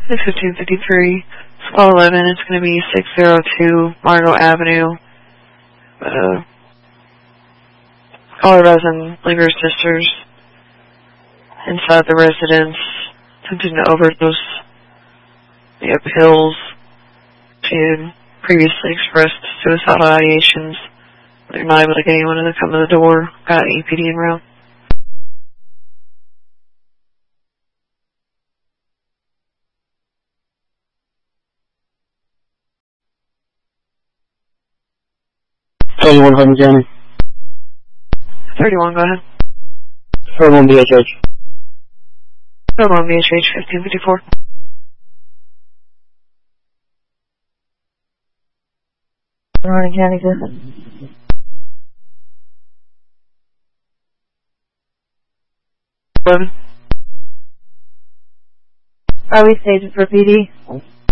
It's 1553. Call 11. It's going to be 602 Margot Avenue. Caller resin, leave your sisters inside the residence, attempting to overdose via pills. She had previously expressed suicidal ideations. They're not able to get anyone to come to the door. Got EPD en route. From Johnny. 31, go ahead. 31 BHH. 31 BHH, 1554. Morning, County, good. Are we staging for PD?